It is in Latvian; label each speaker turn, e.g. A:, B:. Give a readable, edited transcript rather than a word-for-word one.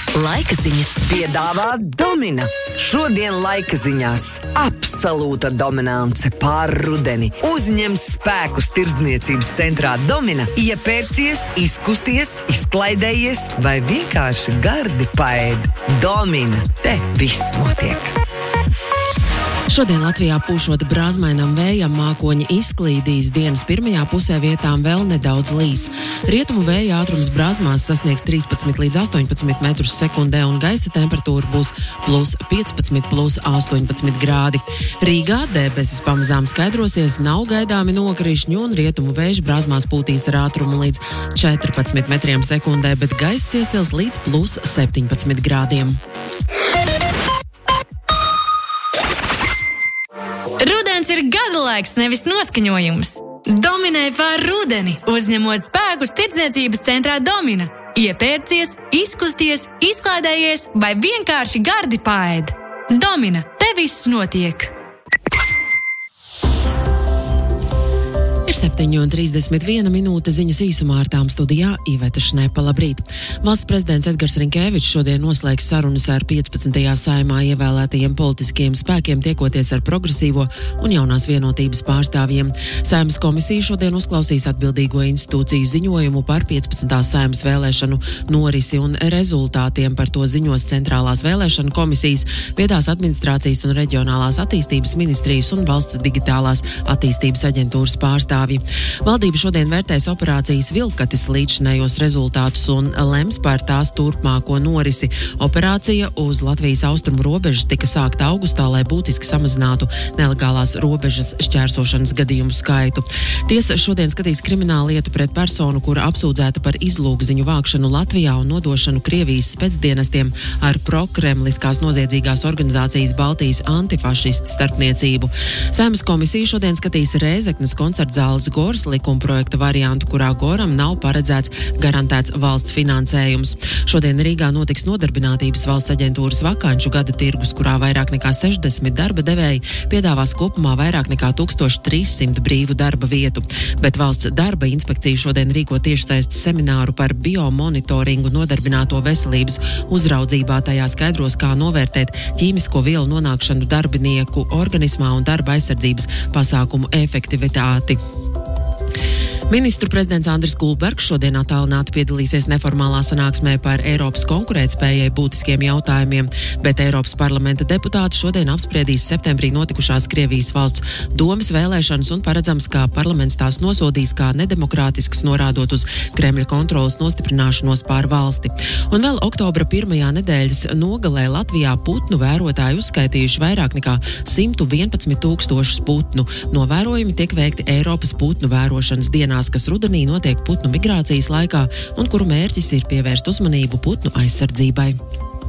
A: Laika ziņas piedāvā Domina. Šodien laika ziņās absolūta dominance pār rudeni. Uzņem spēkus tirdzniecības centrā Domina, iepērcies, izkusties, izklaidējies vai vienkārši gardi paēd. Domina, te viss notiek.
B: Šodien Latvijā pūšot brāzmainam vējam, mākoņi izklīdīs, dienas pirmajā pusē vietām vēl nedaudz līs. Rietumu vēja ātrums brāzmās sasniegs 13 līdz 18 metrus sekundē un gaisa temperatūra būs +15, +18 grādi. Rīgā debesis pamazām skaidrosies, nav gaidāmi nokrišņi un rietumu vējš brāzmās pūtīs ar ātrumu līdz 14 metriem sekundē, bet gaiss iesils līdz +17 grādiem.
C: Rudens ir gada laiks, nevis noskaņojums. Dominē pār rudeni, uzņemot spēkus tirdzniecības centrā Domina. Iepērcies, izkusties, izklaidējies vai vienkārši gardi paēd. Domina, te viss notiek.
B: Ir 7:31 minūte, ziņas īsumā ar tām studijā Iveta Šnepa. Labrīt! Valsts prezidents Edgars Rinkēvičs šodien noslēgs sarunas ar 15. saimā ievēlētajiem politiskajiem spēkiem, tiekoties ar progresīvo un jaunās vienotības pārstāvjiem. Saimas komisija šodien uzklausīs atbildīgo institūciju ziņojumu par 15. saimas vēlēšanu norisi un rezultātiem. Par to ziņos Centrālās vēlēšanu komisijas, Viedās administrācijas un reģionālās attīstības ministrijas un Valsts digitālās attīstības aģentūras pārstāvji. Valdība šodien vērtēs operācijas Vilkatis līdzinējos rezultātus un lems par tās turpmāko norisi. Operācija uz Latvijas austrumu robežas tika sākta augustā, lai būtiski samazinātu nelegālās robežas šķērsošanas gadījumu skaitu. Tiesa šodien skatīs kriminālu lietu pret personu, kura apsūdzēta par izlūkziņu vākšanu Latvijā un nodošanu Krievijas spēcdienestiem ar prokremliskās noziedzīgās organizācijas Baltijas antifašistu starpniecību. Saimas komisija šodien skatīs Rēzeknes koncertzāles Goras likumprojekta variantu, kurā Goram nav paredzēts garantēts valsts finansējums. Šodien Rīgā notiks Nodarbinātības valsts aģentūras vakanču gada tirgus, kurā vairāk nekā 60 darba devēji piedāvās kopumā vairāk nekā 1300 brīvu darba vietu. Bet valsts darba inspekcija šodien rīko tiešsaistes semināru par biomonitoringu nodarbināto veselības uzraudzībā. Tajā skaidros, kā novērtēt ķīmisko vielu nonākšanu darbinieku organismā un darba aizsardzības pasākumu efektivitāti. Ministru prezidents Andris Kulbergs šodien attālināti piedalīsies neformālā sanāksmē par Eiropas konkurētspējai būtiskiem jautājumiem, bet Eiropas parlamenta deputāti šodien apspriedīs septembrī notikušās Krievijas valsts domes vēlēšanas un paredzams, ka parlaments tās nosodīs kā nedemokrātisks, norādot uz Kremļa kontrolas nostiprināšanos pār valsti. Un vēl oktobra pirmajā nedēļas nogalē Latvijā putnu vērotāji uzskaitījuši vairāk nekā 111 000 putnu. Novērojumi tiek veikti Eiropas putnu vērošanas dienā, kas rudenī notiek putnu migrācijas laikā un kuru mērķis ir pievērst uzmanību putnu aizsardzībai.